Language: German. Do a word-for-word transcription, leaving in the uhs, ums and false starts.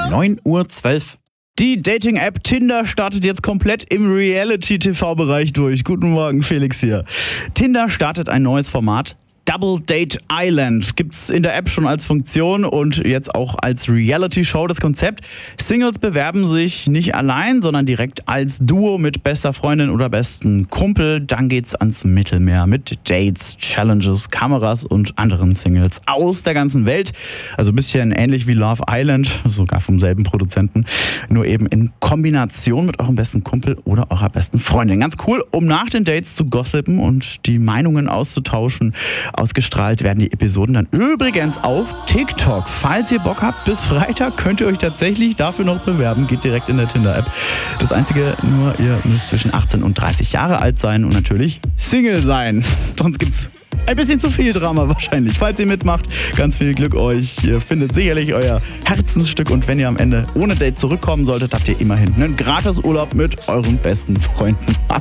neun Uhr zwölf. Die Dating-App Tinder startet jetzt komplett im Reality-T V-Bereich durch. Guten Morgen, Felix hier. Tinder startet ein neues Format. Double Date Island gibt's in der App schon als Funktion und jetzt auch als Reality-Show. Das Konzept: Singles bewerben sich nicht allein, sondern direkt als Duo mit bester Freundin oder besten Kumpel. Dann geht's ans Mittelmeer mit Dates, Challenges, Kameras und anderen Singles aus der ganzen Welt. Also ein bisschen ähnlich wie Love Island, sogar vom selben Produzenten. Nur eben in Kombination mit eurem besten Kumpel oder eurer besten Freundin. Ganz cool, um nach den Dates zu gossipen und die Meinungen auszutauschen. Ausgestrahlt werden die Episoden dann übrigens auf TikTok. Falls ihr Bock habt, bis Freitag könnt ihr euch tatsächlich dafür noch bewerben. Geht direkt in der Tinder-App. Das Einzige, nur ihr müsst zwischen achtzehn und dreißig Jahre alt sein und natürlich Single sein. Sonst gibt's ein bisschen zu viel Drama wahrscheinlich. Falls ihr mitmacht, ganz viel Glück euch. Ihr findet sicherlich euer Herzensstück und wenn ihr am Ende ohne Date zurückkommen solltet, habt ihr immerhin einen Gratisurlaub mit euren besten Freunden.